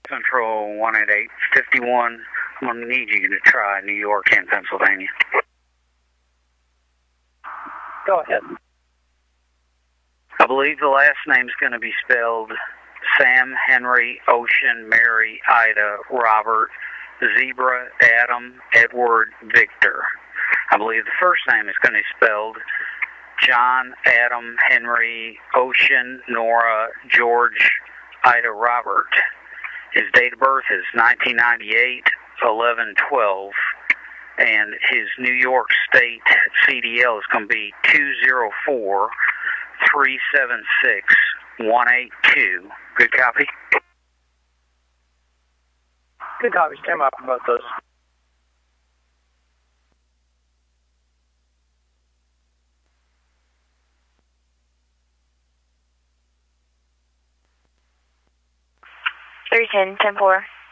Central 18851. I'm going to need you to try New York and Pennsylvania. Go ahead. I believe the last name's going to be spelled Sam, Henry, Ocean, Mary, Ida, Robert, Zebra, Adam, Edward, Victor. I believe the first name is going to be spelled John, Adam, Henry, Ocean, Nora, George, Ida, Robert. His date of birth is 1998, 11/12, and his New York State CDL is going to be 204-376-182. Good copy? Good copy. Stand by for both those. Three 10, 10-4.